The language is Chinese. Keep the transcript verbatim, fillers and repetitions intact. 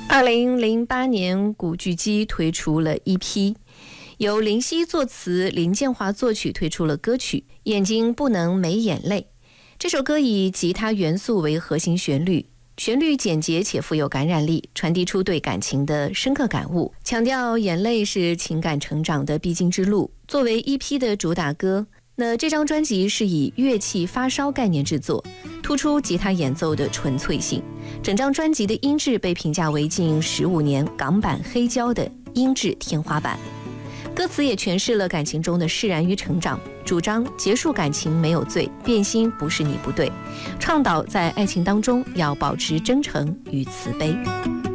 二零零八年，古巨基推出了 E P， 由林夕作词，林建华作曲，推出了歌曲《眼睛不能没眼泪》。这首歌以吉他元素为核心旋律，旋律简洁且富有感染力，传递出对感情的深刻感悟，强调眼泪是情感成长的必经之路。作为 E P 的主打歌，那这张专辑是以乐器发烧概念制作，突出吉他演奏的纯粹性。整张专辑的音质被评价为近十五年港版黑胶的音质天花板。歌词也诠释了感情中的释然与成长，主张结束感情没有罪，变心不是你不对，倡导在爱情当中要保持真诚与慈悲。